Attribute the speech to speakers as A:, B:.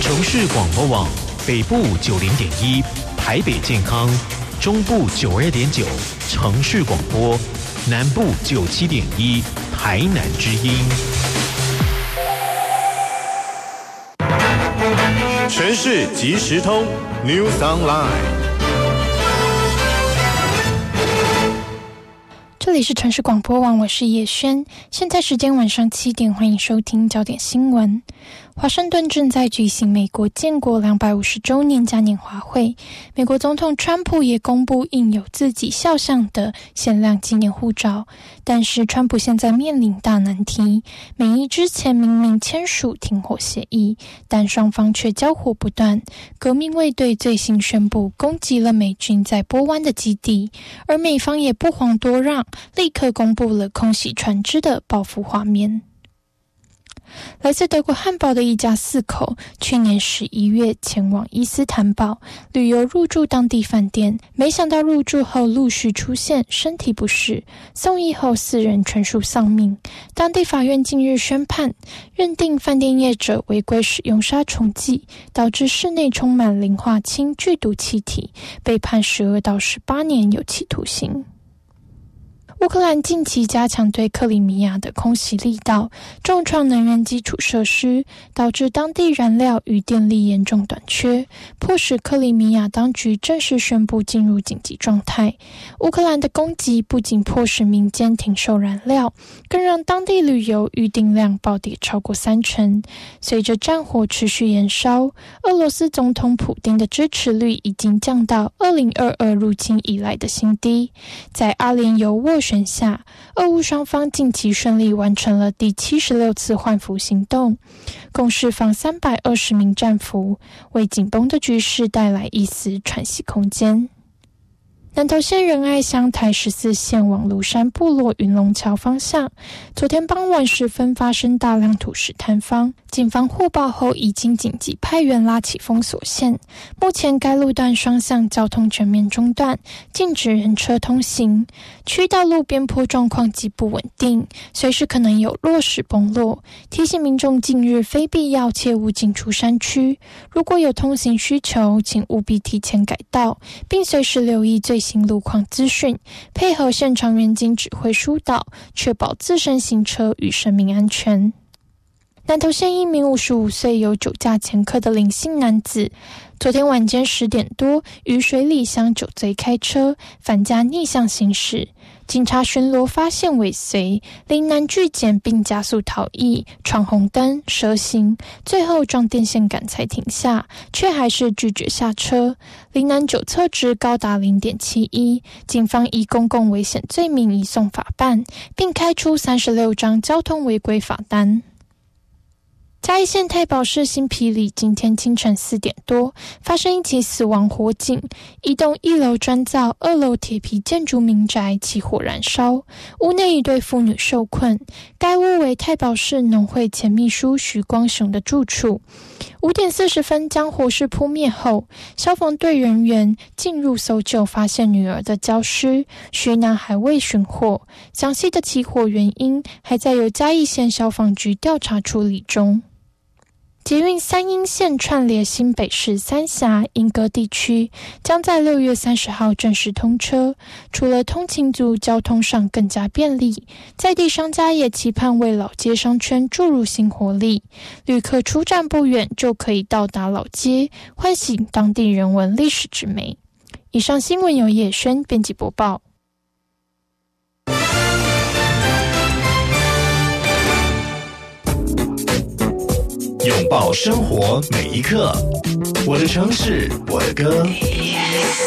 A: 城市广播网北部90.1，台北健康，中部92.9，城市广播，南部97.1，台南之音。
B: 城市即时通 News Online。
C: 这里是城市广播网，我是叶轩。现在时间晚上7点，欢迎收听焦点新闻。华盛顿正在举行美国建国250周年嘉年华会，美国总统川普也公布印有自己肖像的限量纪念护照。但是川普现在面临大难题，美伊之前明明签署停火协议，但双方却交火不断。革命卫队最新宣布攻击了美军在波湾的基地，而美方也不遑多让，立刻公布了空袭船只的报复画面。来自德国汉堡的一家4口，去年11月前往伊斯坦堡旅游，入住当地饭店，没想到入住后陆续出现身体不适，送医后4人全数丧命。当地法院近日宣判，认定饭店业者违规使用杀虫剂，导致室内充满磷化氢剧毒气体，被判12到18年有期徒刑。乌克兰近期加强对克里米亚的空袭力道，重创能源基础设施，导致当地燃料与电力严重短缺，迫使克里米亚当局正式宣布进入紧急状态。乌克兰的攻击不仅迫使民间停售燃料，更让当地旅游预订量暴跌超过30%。随着战火持续延烧，俄罗斯总统普丁的支持率已经降到2022入侵以来的新低。在阿联酋斡旋下，俄乌双方近期顺利完成了第76次换俘行动，共释放320名战俘，为紧绷的局势带来一丝喘息空间。南投县仁爱乡台14线往庐山部落云龙桥方向，昨天傍晚时分发生大量土石坍方，警方获报后已经紧急派员拉起封锁线，目前该路段双向交通全面中断，禁止人车通行，区道路边坡状况极不稳定，随时可能有落石崩落，提醒民众近日非必要切勿进出山区，如果有通行需求，请务必提前改道，并随时留意最新路况资讯，配合现场员警指挥疏导，确保自身行车与生命安全。南投县一名55岁有酒驾前科的林姓男子，昨天晚间10点多于水里乡酒醉开车，返家逆向行驶，警察巡逻发现尾随，林男拒检并加速逃逸，闯红灯蛇行，最后撞电线杆才停下，却还是拒绝下车。林男酒测值高达 0.71， 警方以公共危险罪名移送法办，并开出36张交通违规罚单。嘉义县太保市新埤里今天清晨4点多发生一起死亡火警，一栋1楼砖造2楼铁皮建筑民宅起火燃烧，屋内一对妇女受困，该屋为太保市农会前秘书徐光雄的住处。5点40分将火势扑灭后，消防队人员进入搜救，发现女儿的焦尸，徐男还未寻获，详细的起火原因还在由嘉义县消防局调查处理中。捷运三鶯线串联新北市三峡、莺歌地区，将在6月30号正式通车。除了通勤族交通上更加便利，在地商家也期盼为老街商圈注入新活力。旅客出站不远就可以到达老街，唤醒当地人文历史之美。以上新闻由叶轩编辑播报。
B: 拥抱生活每一刻，我的城市，我的歌。